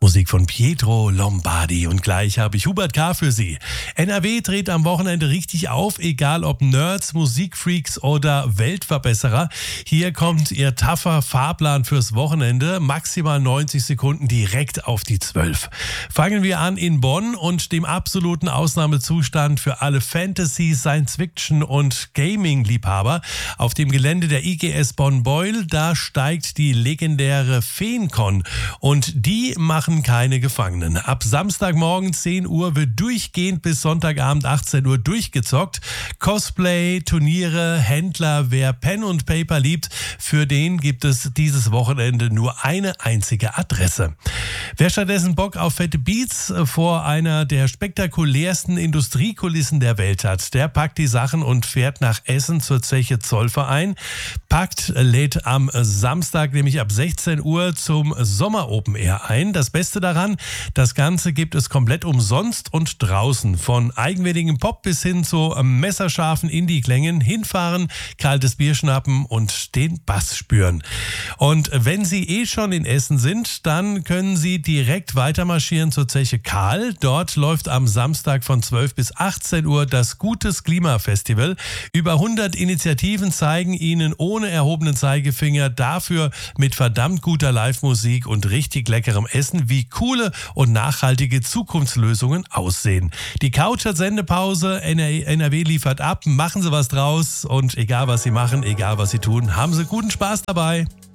Musik von Pietro Lombardi. Und gleich habe ich Hubert K. für Sie. NRW dreht am Wochenende richtig auf, egal ob Nerds, Musikfreaks oder Weltverbesserer. Hier kommt Ihr tougher Fahrplan fürs Wochenende. Maximal 90 Sekunden direkt auf die 12. Fangen wir an in Bonn und dem absoluten Ausnahmezustand für alle Fantasy, Science-Fiction und Gaming-Liebhaber. Auf dem Gelände der IGS Bonn-Beuel, da steigt die legendäre Feencon. Und die machen keine Gefangenen. Ab Samstagmorgen 10 Uhr wird durchgehend bis Sonntagabend 18 Uhr durchgezockt. Cosplay, Turniere, Händler, wer Pen und Paper liebt, für den gibt es dieses Wochenende nur eine einzige Adresse. Wer stattdessen Bock auf fette Beats vor einer der spektakulärsten Industriekulissen der Welt hat, der packt die Sachen und fährt nach Essen zur Zeche Zollverein. Lädt am Samstag nämlich ab 16 Uhr zum Sommer Open Air ein. Das Beste daran, das Ganze gibt es komplett umsonst und draußen. Von eigenwilligem Pop bis hin zu messerscharfen Indie-Klängen. Hinfahren, kaltes Bier schnappen und den Bass spüren. Und wenn Sie schon in Essen sind, dann können Sie direkt weitermarschieren zur Zeche Karl. Dort läuft am Samstag von 12 bis 18 Uhr das Gutes Klima-Festival. Über 100 Initiativen zeigen Ihnen ohne erhobenen Zeigefinger dafür mit verdammt guter Live-Musik und richtig leckerem Essen, wie coole und nachhaltige Zukunftslösungen aussehen. Die Couch hat Sendepause, NRW liefert ab, machen Sie was draus und egal was Sie machen, egal was Sie tun, haben Sie guten Spaß dabei.